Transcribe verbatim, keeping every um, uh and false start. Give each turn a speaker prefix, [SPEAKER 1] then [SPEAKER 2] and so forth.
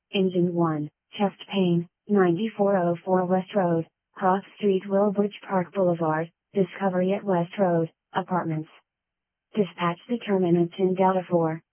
[SPEAKER 1] Engine one, chest pain, ninety-four oh four West Road, Cross Street, Willbridge Park Boulevard, Discovery at West Road, Apartments. Dispatch determinant in Delta four.